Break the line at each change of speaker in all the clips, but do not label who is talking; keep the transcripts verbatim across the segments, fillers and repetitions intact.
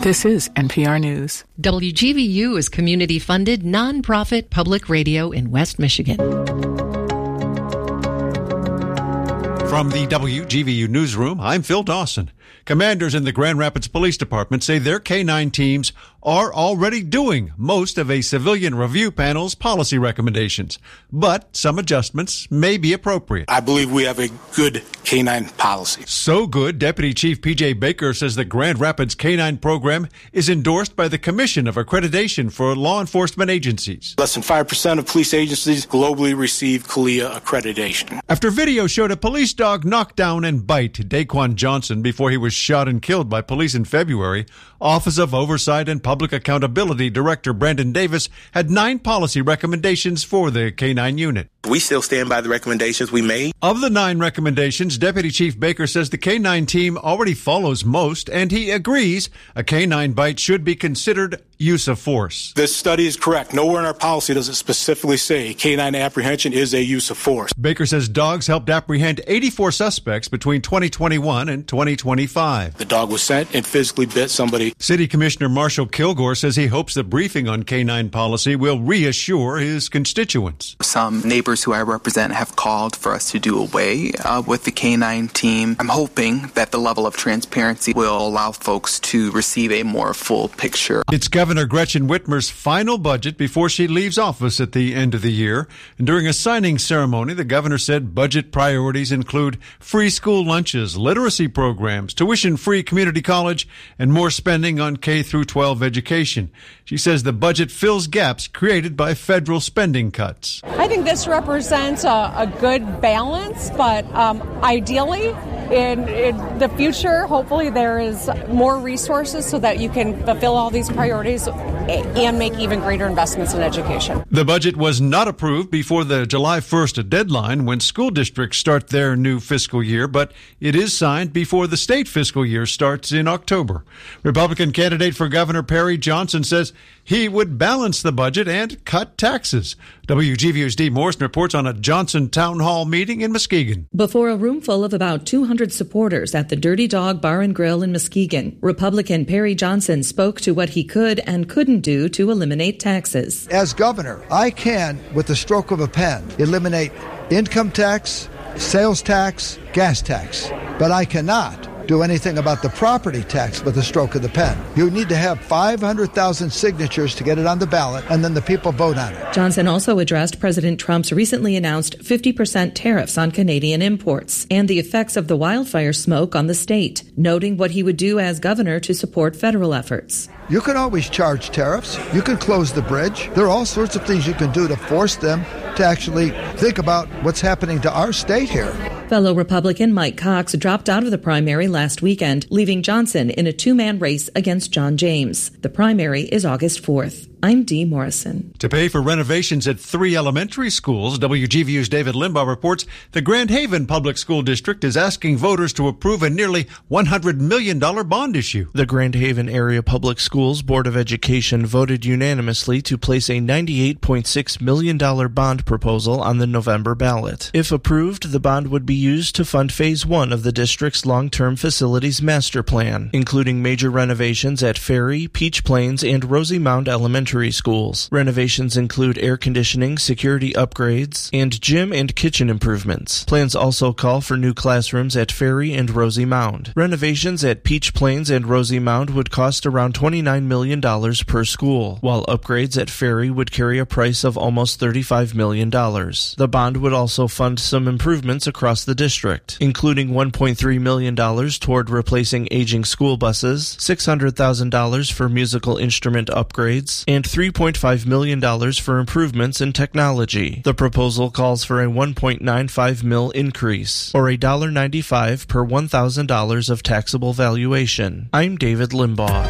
This is N P R News.
W G V U is community-funded, nonprofit public radio in West Michigan.
From the W G V U newsroom, I'm Phil Dawson. Commanders in the Grand Rapids Police Department say their K nine teams are already doing most of a civilian review panel's policy recommendations, but some adjustments may be appropriate.
I believe we have a good K nine policy.
So good, Deputy Chief P J Baker says the Grand Rapids K nine program is endorsed by the Commission of Accreditation for Law Enforcement Agencies.
Less than five percent of police agencies globally receive C L I A accreditation.
After video showed a police dog knock down and bite Daquan Johnson before he was shot and killed by police in February, Office of Oversight and Public Accountability Director Brandon Davis had nine policy recommendations for the K nine unit.
We still stand by the recommendations we made.
Of the nine recommendations, Deputy Chief Baker says the K nine team already follows most, and he agrees a K nine bite should be considered use of force.
This study is correct. Nowhere in our policy does it specifically say K nine apprehension is a use of force.
Baker says dogs helped apprehend eighty-four suspects between twenty twenty-one and twenty twenty-five.
The dog was sent and physically bit somebody.
City Commissioner Marshall Kilgore says he hopes the briefing on K nine policy will reassure his constituents.
Some neighbors who I represent have called for us to do away uh, with the K nine team. I'm hoping that the level of transparency will allow folks to receive a more full picture.
It's Governor Gretchen Whitmer's final budget before she leaves office at the end of the year. And during a signing ceremony, the governor said budget priorities include free school lunches, literacy programs, tuition-free community college, and more spending on K through twelve education. She says the budget fills gaps created by federal spending cuts.
I think this represents a, a good balance, but um, ideally, in, in the future, hopefully there is more resources so that you can fulfill all these priorities and make even greater investments in education.
The budget was not approved before the July first deadline when school districts start their new fiscal year, but it is signed before the state fiscal year starts in October. Republican candidate for Governor Perry Johnson says he would balance the budget and cut taxes. W G V U's Dee Morrison reports on a Johnson Town Hall meeting in Muskegon.
Before a room full of about two hundred supporters at the Dirty Dog Bar and Grill in Muskegon, Republican Perry Johnson spoke to what he could and couldn't do to eliminate taxes.
As governor, I can, with the stroke of a pen, eliminate income tax, sales tax, gas tax, but I cannot do anything about the property tax with the stroke of the pen. You need to have five hundred thousand signatures to get it on the ballot, and then the people vote on it.
Johnson also addressed President Trump's recently announced fifty percent tariffs on Canadian imports and the effects of the wildfire smoke on the state, noting what he would do as governor to support federal efforts.
You can always charge tariffs. You can close the bridge. There are all sorts of things you can do to force them to actually think about what's happening to our state here.
Fellow Republican Mike Cox dropped out of the primary last weekend, leaving Johnson in a two-man race against John James. The primary is August fourth. I'm Dee Morrison.
To pay for renovations at three elementary schools, W G V U's David Limbaugh reports the Grand Haven Public School District is asking voters to approve a nearly one hundred million dollars bond issue.
The Grand Haven Area Public Schools Board of Education voted unanimously to place a ninety-eight point six million dollars bond proposal on the November ballot. If approved, the bond would be used to fund Phase one of the district's long-term facilities master plan, including major renovations at Ferry, Peach Plains, and Rosie Mound Elementary schools. Renovations include air conditioning, security upgrades, and gym and kitchen improvements. Plans also call for new classrooms at Ferry and Rosie Mound. Renovations at Peach Plains and Rosie Mound would cost around twenty-nine million dollars per school, while upgrades at Ferry would carry a price of almost thirty-five million dollars. The bond would also fund some improvements across the district, including one point three million dollars toward replacing aging school buses, six hundred thousand dollars for musical instrument upgrades, and three point five million dollars for improvements in technology. The proposal calls for a one point nine five mil increase, or one dollar ninety-five per one thousand dollars of taxable valuation. I'm David Limbaugh.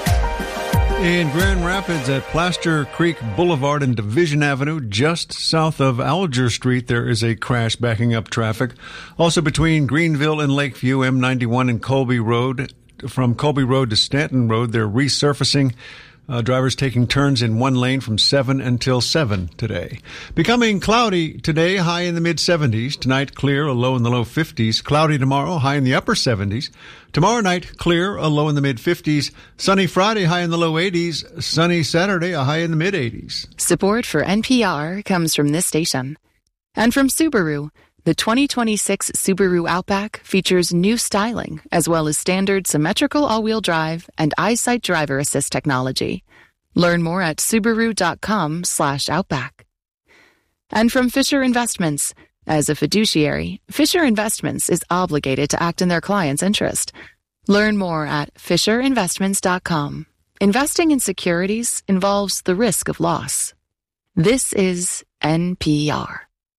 In Grand Rapids at Plaster Creek Boulevard and Division Avenue, just south of Alger Street, there is a crash backing up traffic. Also between Greenville and Lakeview, M ninety-one and Colby Road. From Colby Road to Stanton Road, they're resurfacing Uh, drivers taking turns in one lane from seven until seven today. Becoming cloudy today, high in the mid seventies. Tonight, clear, a low in the low fifties. Cloudy tomorrow, high in the upper seventies. Tomorrow night, clear, a low in the mid fifties. Sunny Friday, high in the low eighties. Sunny Saturday, a high in the mid eighties.
Support for N P R comes from this station. And from Subaru. The twenty twenty-six Subaru Outback features new styling, as well as standard symmetrical all-wheel drive and EyeSight driver assist technology. Learn more at Subaru.com slash Outback. And from Fisher Investments. As a fiduciary, Fisher Investments is obligated to act in their client's interest. Learn more at Fisher Investments dot com. Investing in securities involves the risk of loss. This is N P R.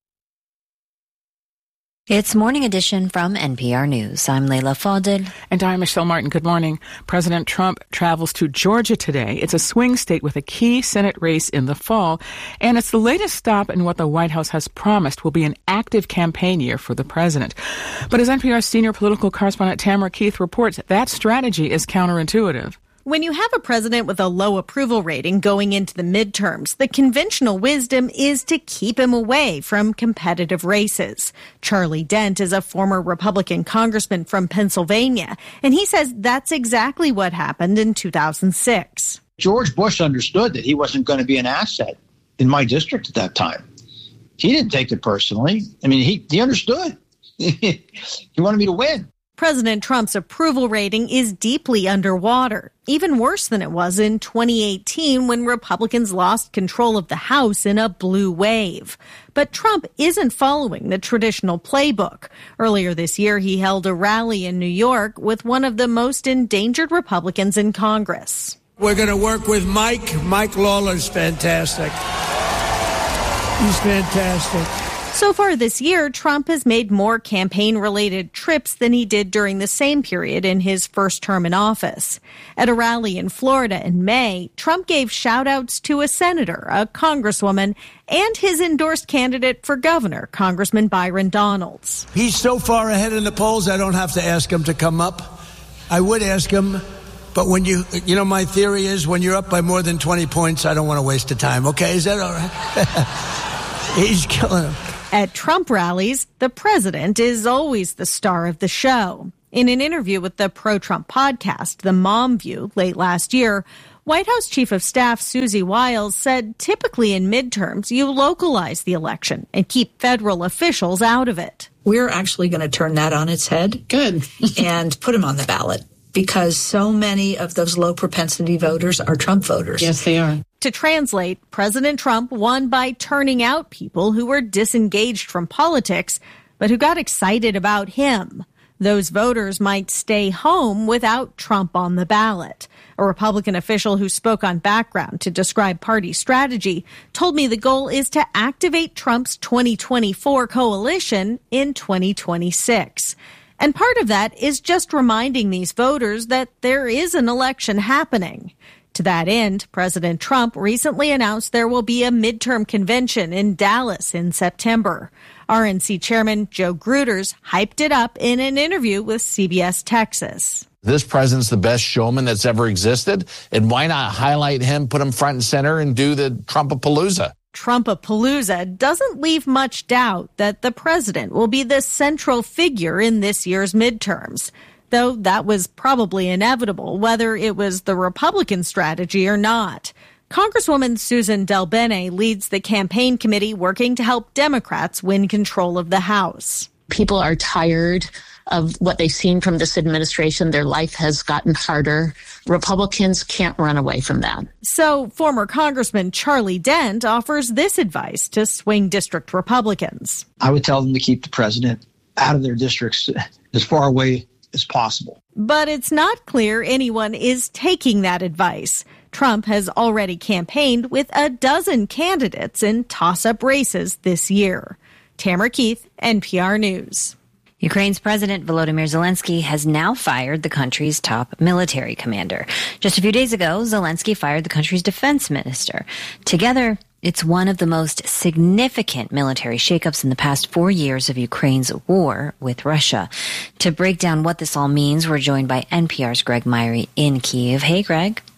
It's Morning Edition from N P R News. I'm Leila Fadel.
And I'm Michelle Martin. Good morning. President Trump travels to Georgia today. It's a swing state with a key Senate race in the fall, and it's the latest stop in what the White House has promised will be an active campaign year for the president. But as N P R's senior political correspondent Tamara Keith reports, that strategy is counterintuitive.
When you have a president with a low approval rating going into the midterms, the conventional wisdom is to keep him away from competitive races. Charlie Dent is a former Republican congressman from Pennsylvania, and he says that's exactly what happened in two thousand six.
George Bush understood that he wasn't going to be an asset in my district at that time. He didn't take it personally. I mean, he, he understood. He wanted me to win.
President Trump's approval rating is deeply underwater, even worse than it was in twenty eighteen when Republicans lost control of the House in a blue wave. But Trump isn't following the traditional playbook. Earlier this year, he held a rally in New York with one of the most endangered Republicans in Congress.
We're going to work with Mike. Mike Lawler's fantastic. He's fantastic.
So far this year, Trump has made more campaign-related trips than he did during the same period in his first term in office. At a rally in Florida in May, Trump gave shout-outs to a senator, a congresswoman, and his endorsed candidate for governor, Congressman Byron Donalds.
He's so far ahead in the polls, I don't have to ask him to come up. I would ask him, but when you, you know, my theory is when you're up by more than twenty points, I don't want to waste the time, okay? Is that all right? He's killing him.
At Trump rallies, the president is always the star of the show. In an interview with the pro-Trump podcast, The Mom View, late last year, White House Chief of Staff Susie Wiles said typically in midterms, you localize the election and keep federal officials out of it.
We're actually going to turn that on its head. Good. And put them on the ballot, because so many of those low propensity voters are Trump voters.
Yes, they are.
To translate, President Trump won by turning out people who were disengaged from politics, but who got excited about him. Those voters might stay home without Trump on the ballot. A Republican official who spoke on Background to describe party strategy told me the goal is to activate Trump's twenty twenty-four coalition in twenty twenty-six. And part of that is just reminding these voters that there is an election happening. To that end, President Trump recently announced there will be a midterm convention in Dallas in September. R N C Chairman Joe Gruters hyped it up in an interview with C B S Texas.
This president's the best showman that's ever existed, and why not highlight him, put him front and center, and do the Trumpapalooza?
Trumpapalooza doesn't leave much doubt that the president will be the central figure in this year's midterms, though that was probably inevitable, whether it was the Republican strategy or not. Congresswoman Susan DelBene leads the campaign committee working to help Democrats win control of the House.
People are tired of what they've seen from this administration. Their life has gotten harder. Republicans can't run away from that.
So former Congressman Charlie Dent offers this advice to swing district Republicans.
I would tell them to keep the president out of their districts as far away as possible.
But it's not clear anyone is taking that advice. Trump has already campaigned with a dozen candidates in toss-up races this year. Tamara Keith, N P R News.
Ukraine's President Volodymyr Zelensky has now fired the country's top military commander. Just a few days ago, Zelensky fired the country's defense minister. Together, it's one of the most significant military shakeups in the past four years of Ukraine's war with Russia. To break down what this all means, we're joined by N P R's Greg Myrie in Kyiv. Hey, Greg.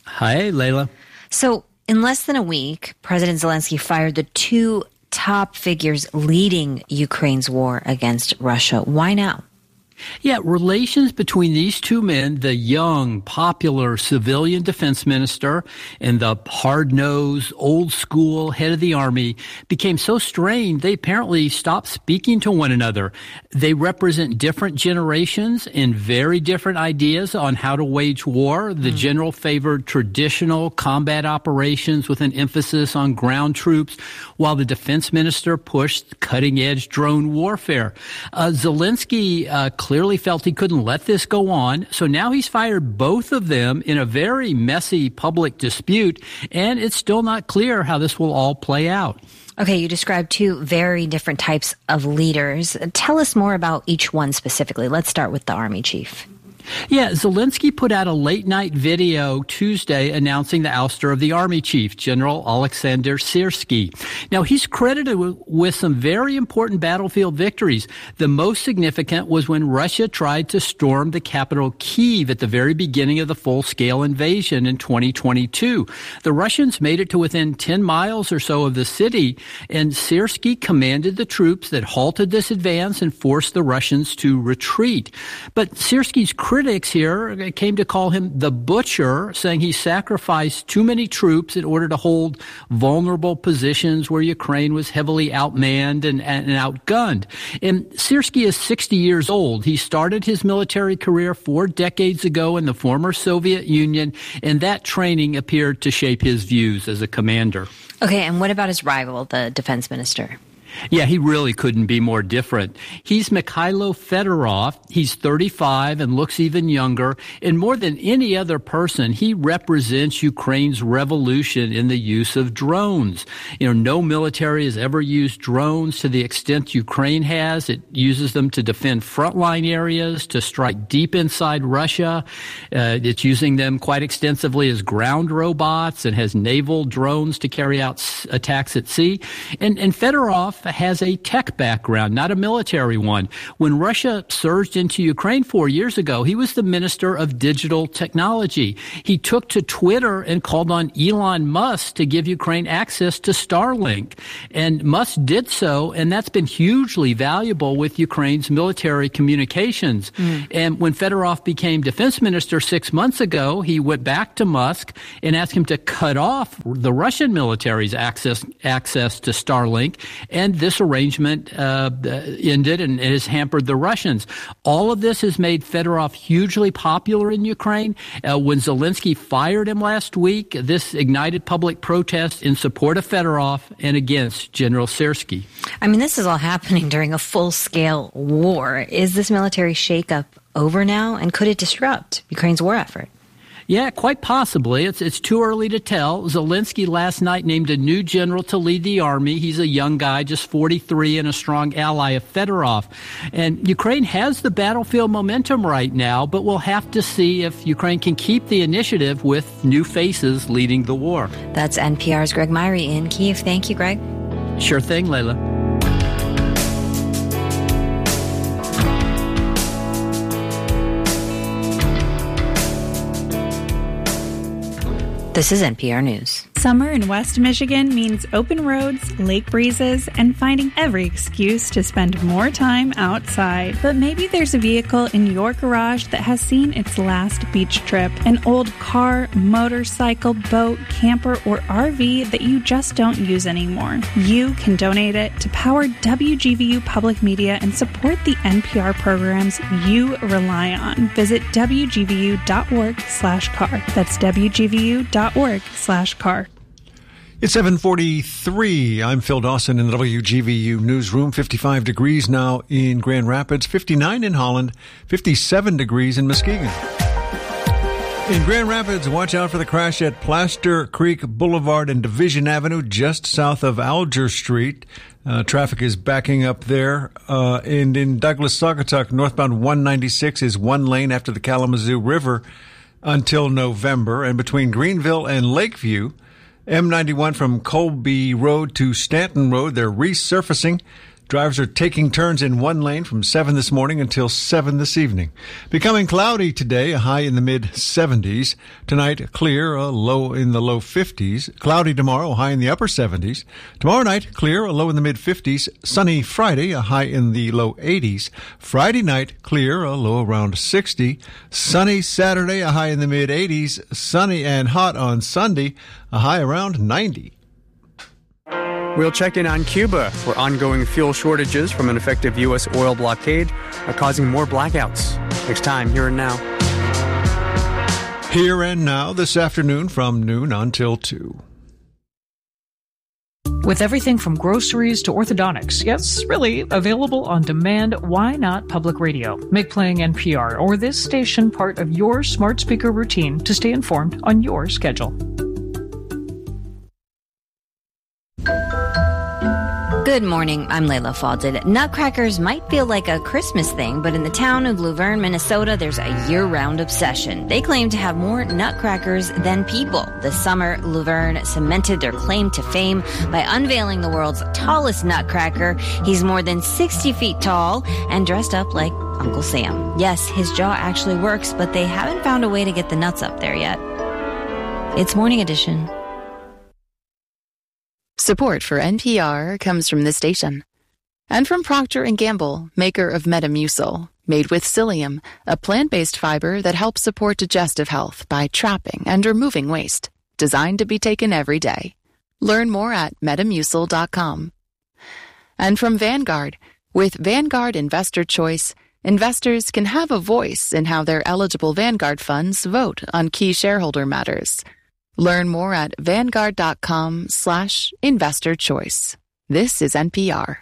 Hi, Layla.
So in less than a week, President Zelensky fired the two top figures leading Ukraine's war against Russia. Why now?
Yeah, relations between these two men, the young, popular civilian defense minister and the hard-nosed, old-school head of the army, became so strained they apparently stopped speaking to one another. They represent different generations and very different ideas on how to wage war. The mm. general favored traditional combat operations with an emphasis on ground troops, while the defense minister pushed cutting-edge drone warfare. Uh, Zelensky uh, clearly felt he couldn't let this go on, so now he's fired both of them in a very messy public dispute, and it's still not clear how this will all play out.
Okay, you described two very different types of leaders. Tell us more about each one specifically. Let's start with the army chief.
Yeah, Zelensky put out a late-night video Tuesday announcing the ouster of the army chief, General Alexander Syrskyi. Now, he's credited with some very important battlefield victories. The most significant was when Russia tried to storm the capital Kyiv at the very beginning of the full-scale invasion in twenty twenty-two. The Russians made it to within ten miles or so of the city, and Syrskyi commanded the troops that halted this advance and forced the Russians to retreat. But Syrskyi's critics here came to call him the butcher, saying he sacrificed too many troops in order to hold vulnerable positions where Ukraine was heavily outmanned and, and outgunned. And Syrskyi is sixty years old. He started his military career four decades ago in the former Soviet Union, and that training appeared to shape his views as a commander.
Okay, and what about his rival, the defense minister?
Yeah, he really couldn't be more different. He's Mikhailo Fedorov. He's thirty-five and looks even younger. And more than any other person, he represents Ukraine's revolution in the use of drones. You know, no military has ever used drones to the extent Ukraine has. It uses them to defend frontline areas, to strike deep inside Russia. Uh, it's using them quite extensively as ground robots and has naval drones to carry out s- attacks at sea. And, and Fedorov has a tech background, not a military one. When Russia surged into Ukraine four years ago, he was the Minister of Digital Technology. He took to Twitter and called on Elon Musk to give Ukraine access to Starlink. And Musk did so, and that's been hugely valuable with Ukraine's military communications. Mm. And when Fedorov became defense minister six months ago, he went back to Musk and asked him to cut off the Russian military's access, access to Starlink. And this arrangement uh, ended and it has hampered the Russians. All of this has made Fedorov hugely popular in Ukraine. Uh, when Zelensky fired him last week, this ignited public protest in support of Fedorov and against General Syrskyi.
I mean, this is all happening during a full-scale war. Is this military shakeup over now, and could it disrupt Ukraine's war effort?
Yeah, quite possibly. It's it's too early to tell. Zelensky last night named a new general to lead the army. He's a young guy, just forty-three, and a strong ally of Fedorov. And Ukraine has the battlefield momentum right now, but we'll have to see if Ukraine can keep the initiative with new faces leading the war.
That's N P R's Greg Myrie in Kyiv. Thank you, Greg.
Sure thing, Layla.
This is N P R News.
Summer in West Michigan means open roads, lake breezes, and finding every excuse to spend more time outside. But maybe there's a vehicle in your garage that has seen its last beach trip. An old car, motorcycle, boat, camper, or R V that you just don't use anymore. You can donate it to power W G V U Public Media and support the N P R programs you rely on. Visit W G V U dot org slash car. That's W G V U dot org slash car.
It's seven forty-three. I'm Phil Dawson in the W G V U newsroom. fifty-five degrees now in Grand Rapids, fifty-nine in Holland, fifty-seven degrees in Muskegon. In Grand Rapids, watch out for the crash at Plaster Creek Boulevard and Division Avenue, just south of Alger Street. Uh, traffic is backing up there. Uh, and in Douglas, Saugatuck, northbound one ninety-six is one lane after the Kalamazoo River until November. And between Greenville and Lakeview, M ninety-one from Colby Road to Stanton Road, they're resurfacing. Drivers are taking turns in one lane from seven this morning until seven this evening. Becoming cloudy today, a high in the mid seventies. Tonight, clear, a low in the low fifties. Cloudy tomorrow, high in the upper seventies. Tomorrow night, clear, a low in the mid fifties. Sunny Friday, a high in the low eighties. Friday night, clear, a low around sixty. Sunny Saturday, a high in the mid eighties. Sunny and hot on Sunday, a high around ninety.
We'll check in on Cuba, where ongoing fuel shortages from an effective U S oil blockade are causing more blackouts. Next time, Here and Now.
Here and Now this afternoon from noon until two.
With everything from groceries to orthodontics, yes, really, available on demand, why not public radio? Make playing N P R or this station part of your smart speaker routine to stay informed on your schedule.
Good morning, I'm Layla Falded. Nutcrackers might feel like a Christmas thing, but in the town of Luverne, Minnesota, there's a year-round obsession. They claim to have more nutcrackers than people. This summer, Luverne cemented their claim to fame by unveiling the world's tallest nutcracker. He's more than sixty feet tall and dressed up like Uncle Sam. Yes, his jaw actually works, but they haven't found a way to get the nuts up there yet. It's Morning Edition.
Support for N P R comes from this station. And from Procter and Gamble, maker of Metamucil, made with psyllium, a plant-based fiber that helps support digestive health by trapping and removing waste. Designed to be taken every day. Learn more at metamucil dot com. And from Vanguard, with Vanguard Investor Choice, investors can have a voice in how their eligible Vanguard funds vote on key shareholder matters. Learn more at vanguard.com slash investor choice. This is N P R.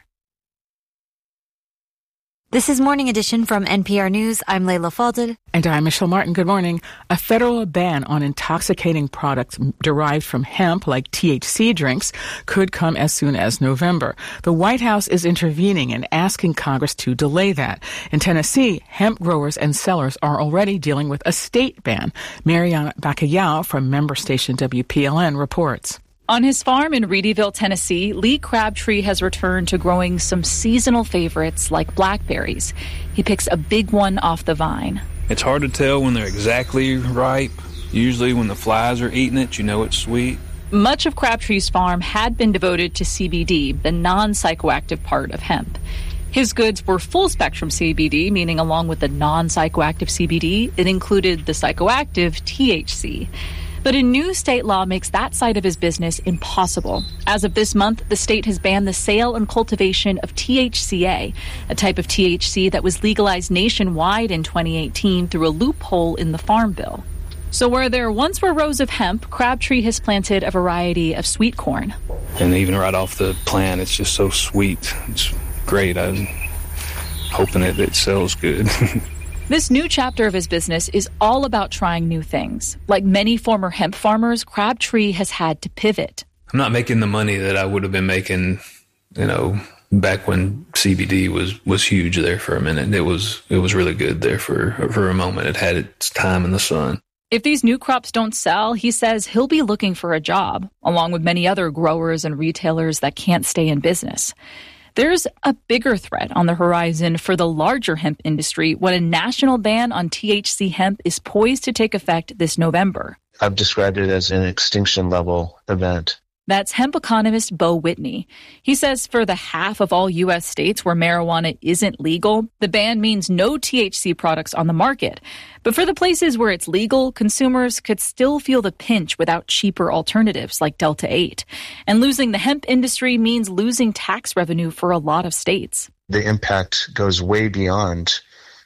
This is Morning Edition from N P R News. I'm Layla Falded.
And I'm Michelle Martin. Good morning. A federal ban on intoxicating products derived from hemp, like T H C drinks, could come as soon as November. The White House is intervening and asking Congress to delay that. In Tennessee, hemp growers and sellers are already dealing with a state ban. Mariana Bacallao from member station W P L N reports.
On his farm in Reedyville, Tennessee, Lee Crabtree has returned to growing some seasonal favorites like blackberries. He picks a big one off the vine.
It's hard to tell when they're exactly ripe. Usually when the flies are eating it, you know it's sweet.
Much of Crabtree's farm had been devoted to C B D, the non-psychoactive part of hemp. His goods were full-spectrum C B D, meaning along with the non-psychoactive C B D, it included the psychoactive T H C. But a new state law makes that side of his business impossible. As of this month, the state has banned the sale and cultivation of T H C A, a type of T H C that was legalized nationwide in twenty eighteen through a loophole in the Farm Bill. So where there once were rows of hemp, Crabtree has planted a variety of sweet corn.
And even right off the plant, it's just so sweet. It's great. I'm hoping that it sells good.
This new chapter of his business is all about trying new things. Like many former hemp farmers, Crabtree has had to pivot.
I'm not making the money that I would have been making, you know, back when C B D was, was huge there for a minute. It was it was really good there for, for a moment. It had its time in the sun.
If these new crops don't sell, he says he'll be looking for a job, along with many other growers and retailers that can't stay in business. There's a bigger threat on the horizon for the larger hemp industry when a national ban on T H C hemp is poised to take effect this November.
I've described it as an extinction-level event.
That's hemp economist Bo Whitney. He says for the half of all U S states where marijuana isn't legal, the ban means no T H C products on the market. But for the places where it's legal, consumers could still feel the pinch without cheaper alternatives like Delta eight. And losing the hemp industry means losing tax revenue for a lot of states.
The impact goes way beyond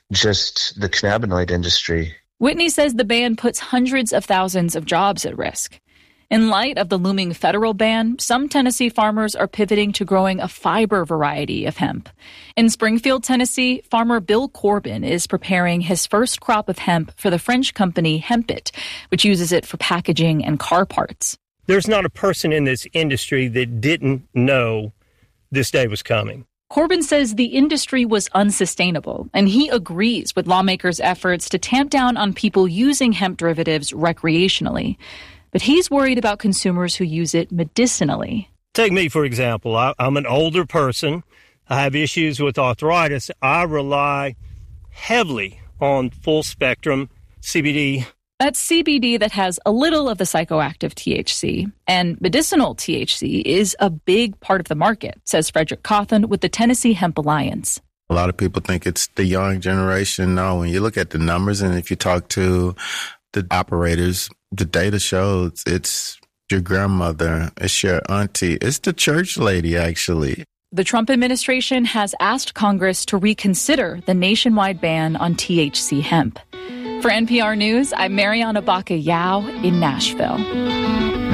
just the cannabinoid industry.
Whitney says the ban puts hundreds of thousands of jobs at risk. In light of the looming federal ban, some Tennessee farmers are pivoting to growing a fiber variety of hemp. In Springfield, Tennessee, farmer Bill Corbin is preparing his first crop of hemp for the French company Hempit, which uses it for packaging and car parts.
There's not a person in this industry that didn't know this day was coming.
Corbin says the industry was unsustainable, and he agrees with lawmakers' efforts to tamp down on people using hemp derivatives recreationally. But he's worried about consumers who use it medicinally.
Take me, for example. I, I'm an older person. I have issues with arthritis. I rely heavily on full spectrum C B D.
That's C B D that has a little of the psychoactive T H C. And medicinal T H C is a big part of the market, says Frederick Cawthon with the Tennessee Hemp Alliance.
A lot of people think it's the young generation. No, when you look at the numbers and if you talk to the operators, the data shows it's your grandmother, it's your auntie, it's the church lady, actually.
The Trump administration has asked Congress to reconsider the nationwide ban on T H C hemp. For N P R News, I'm Mariana Baca-Yao in Nashville.